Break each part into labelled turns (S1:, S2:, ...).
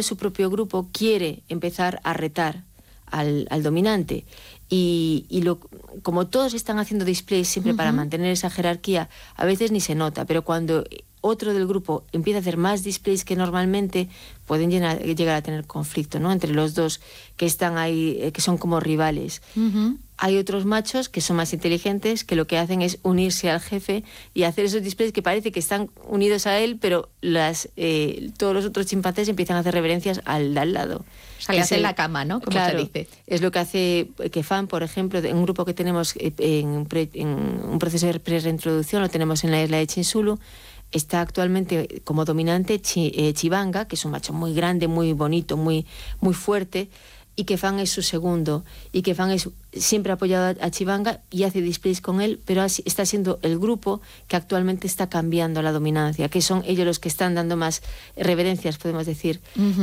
S1: de su propio grupo quiere empezar a retar al dominante. Como todos están haciendo displays siempre para mantener esa jerarquía, a veces ni se nota, pero cuando otro del grupo empieza a hacer más displays que normalmente, pueden llegar a tener conflicto, ¿no?, entre los dos que están ahí, que son como rivales. Hay otros machos que son más inteligentes, que lo que hacen es unirse al jefe y hacer esos displays que parece que están unidos a él, pero todos los otros chimpancés empiezan a hacer reverencias al de al lado.
S2: O sea, le hacen la cama, ¿no? Como
S1: claro,
S2: se dice.
S1: Es lo que hace Kefan, por ejemplo, en un grupo que tenemos en un proceso de pre-reintroducción, lo tenemos en la isla de Chinsulu. Está actualmente como dominante Chibanga, que es un macho muy grande, muy bonito, muy, muy fuerte, y Kefan es su segundo. Y Kefan es siempre apoyado a Chibanga y hace displays con él, pero está siendo el grupo que actualmente está cambiando la dominancia, que son ellos los que están dando más reverencias, podemos decir,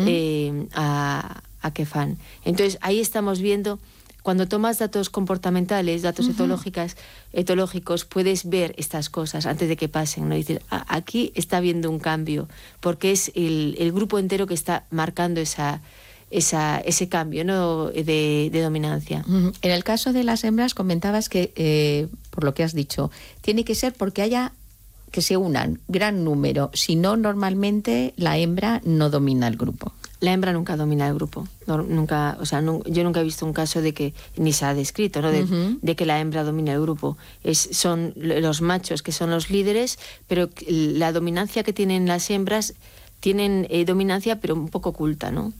S1: a Kefan. Entonces ahí estamos viendo, cuando tomas datos comportamentales, datos etológicos, puedes ver estas cosas antes de que pasen, ¿no? Y dices, aquí está habiendo un cambio, porque es el grupo entero que está marcando ese cambio, ¿no?, de dominancia.
S2: En el caso de las hembras comentabas que, por lo que has dicho, tiene que ser porque haya que se unan gran número, si no, normalmente la hembra no domina el grupo.
S1: La hembra nunca domina el grupo, nunca, o sea, yo nunca he visto un caso de que, ni se ha descrito, ¿no?, de que la hembra domine el grupo. Son los machos que son los líderes, pero la dominancia que tienen las hembras, tienen dominancia pero un poco oculta, ¿no?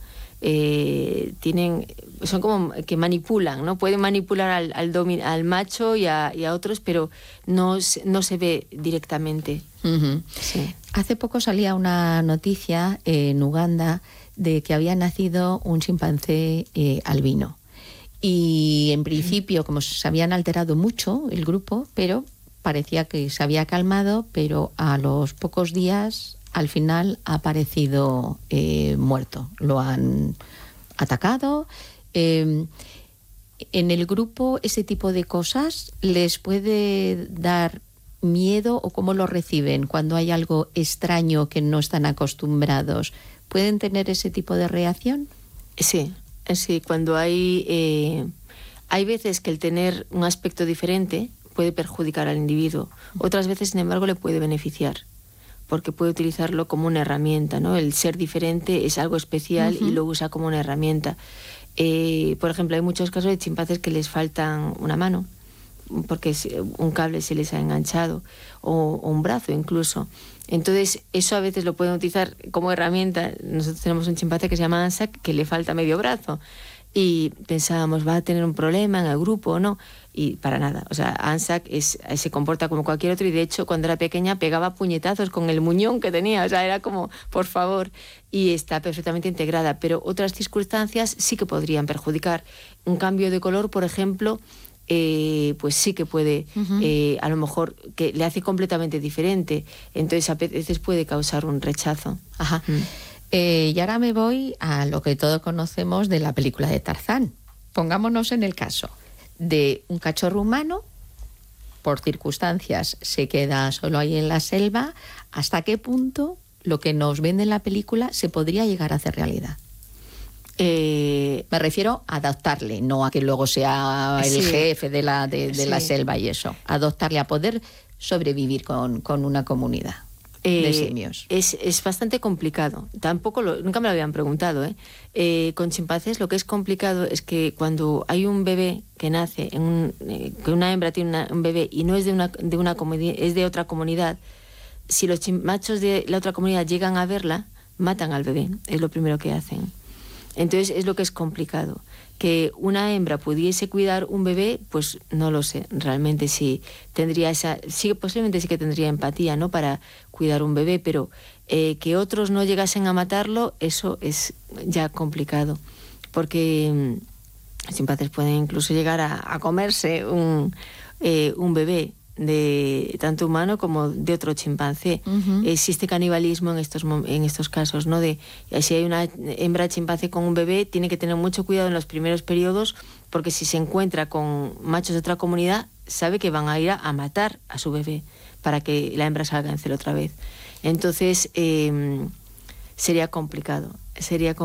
S1: Son como que manipulan, ¿no? Pueden manipular al macho y a otros, pero no se ve directamente. Sí.
S2: Hace poco salía una noticia en Uganda de que había nacido un chimpancé albino. Y en principio, como se habían alterado mucho el grupo, pero parecía que se había calmado, pero a los pocos días, al final, ha aparecido muerto. Lo han atacado. En el grupo, ese tipo de cosas, ¿les puede dar miedo o cómo lo reciben cuando hay algo extraño que no están acostumbrados? ¿Pueden tener ese tipo de reacción?
S1: Sí, cuando hay veces que el tener un aspecto diferente puede perjudicar al individuo. Otras veces, sin embargo, le puede beneficiar, porque puede utilizarlo como una herramienta, ¿no? El ser diferente es algo especial y lo usa como una herramienta. Por ejemplo, hay muchos casos de chimpancés que les faltan una mano, porque un cable se les ha enganchado, o un brazo incluso. Entonces, eso a veces lo pueden utilizar como herramienta. Nosotros tenemos un chimpancé que se llama Anzac, que le falta medio brazo, y pensábamos, va a tener un problema en el grupo o no, y para nada. O sea, Anzac se comporta como cualquier otro, y de hecho, cuando era pequeña pegaba puñetazos con el muñón que tenía, o sea, era como, por favor, y está perfectamente integrada. Pero otras circunstancias sí que podrían perjudicar. Un cambio de color, por ejemplo, pues sí que puede, a lo mejor, que le hace completamente diferente. Entonces a veces puede causar un rechazo.
S2: Y ahora me voy a lo que todos conocemos de la película de Tarzán. Pongámonos en el caso de un cachorro humano, por circunstancias se queda solo ahí en la selva. ¿Hasta qué punto lo que nos vende en la película se podría llegar a hacer realidad? Me refiero a adoptarle, no a que luego sea el jefe de la selva y eso. Adoptarle, a poder sobrevivir con una comunidad de simios.
S1: Es bastante complicado. Nunca me lo habían preguntado, con chimpancés lo que es complicado es que cuando hay un bebé que nace, que una hembra tiene un bebé y no es de una comunidad, es de otra comunidad, si los machos de la otra comunidad llegan a verla, matan al bebé. Es lo primero que hacen. Entonces es lo que es complicado. Que una hembra pudiese cuidar un bebé, pues no lo sé. Realmente sí tendría posiblemente sí que tendría empatía, ¿no?, para cuidar un bebé, pero que otros no llegasen a matarlo, eso es ya complicado. Porque los chimpancés pueden incluso llegar a comerse un bebé, de tanto humano como de otro chimpancé. Existe canibalismo en estos casos, ¿no? Si hay una hembra chimpancé con un bebé, tiene que tener mucho cuidado en los primeros periodos, porque si se encuentra con machos de otra comunidad, sabe que van a ir a matar a su bebé para que la hembra salga en celo otra vez. Entonces sería complicado.